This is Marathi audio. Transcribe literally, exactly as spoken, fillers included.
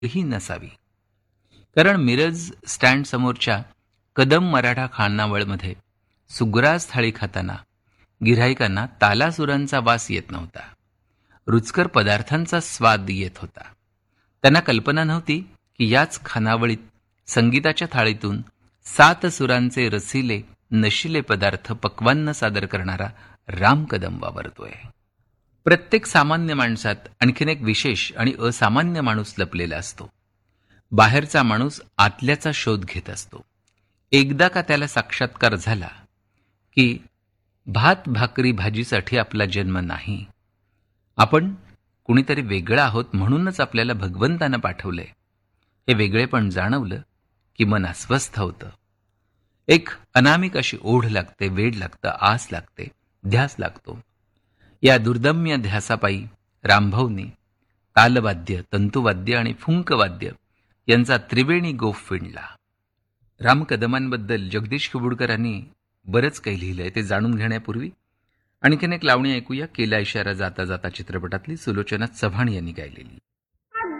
ही नसावी. कारण मिरज स्टँड समोरच्या कदम मराठा खानावळमध्ये सुग्रास थाळी खाताना गिऱ्हाईकांना तालासुरांचा वास येत नव्हता, रुचकर पदार्थांचा स्वाद येत होता. त्यांना कल्पना नव्हती की याच खानावळीत संगीताच्या थाळीतून सात सुरांचे रसिले नशिले पदार्थ पक्वान्न सादर करणारा राम कदम वावरतोय. प्रत्येक सामान्य माणसात आणखीन एक विशेष आणि असामान्य माणूस लपलेला असतो. बाहेरचा माणूस आतल्याचा शोध घेत असतो. एकदा का त्याला साक्षात्कार झाला की भात भाकरी भाजीसाठी आपला जन्म नाही, आपण कुणीतरी वेगळं आहोत म्हणूनच आपल्याला भगवंतानं पाठवलंय, हे वेगळेपण जाणवलं की मन अस्वस्थ होतं. एक अनामिक अशी ओढ लागते, वेड लागतं, आस लागते, ध्यास लागतो. या दुर्दम्य ध्यासापायी रामभाऊनी तालवाद्य, तंतुवाद्य आणि फुंकवाद्य यांचा त्रिवेणी गोफ विणला. राम कदमांबद्दल जगदीश कबूडकरांनी बरंच काही लिहिलंय. ते जाणून घेण्यापूर्वी आणखीन एक लावणी ऐकूया. केला इशारा जाता जाता चित्रपटातली सुलोचना चव्हाण यांनी गायलेली.